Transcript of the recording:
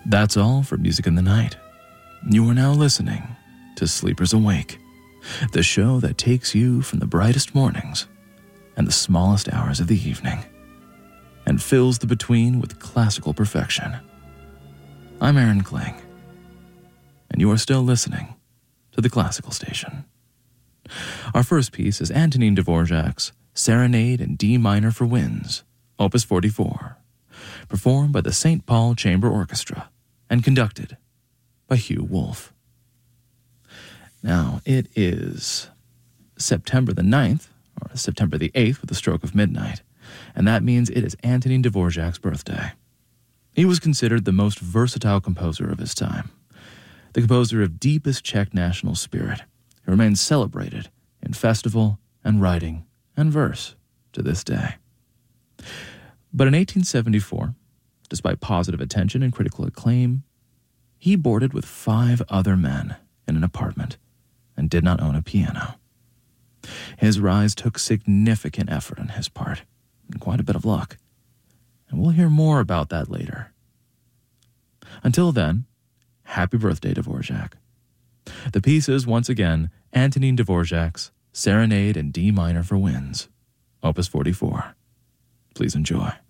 That's all for Music in the Night. You are now listening to Sleepers Awake, the show that takes you from the brightest mornings and the smallest hours of the evening and fills the between with classical perfection. I'm Aaron Kling, and you are still listening to the Classical Station. Our first piece is Antonin Dvorak's Serenade in D minor for Winds, Opus 44, performed by the St. Paul Chamber Orchestra and conducted by Hugh Wolf. Now, it is September the 9th, or September the 8th with the stroke of midnight, and that means it is Antonin Dvorak's birthday. He was considered the most versatile composer of his time, the composer of deepest Czech national spirit, who remains celebrated in festival and writing and verse to this day. But in 1874, despite positive attention and critical acclaim, he boarded with 5 other men in an apartment and did not own a piano. His rise took significant effort on his part and quite a bit of luck, and we'll hear more about that later. Until then, happy birthday, Dvorak. The piece is, once again, Antonin Dvorak's Serenade in D minor for Winds, Opus 44. Please enjoy.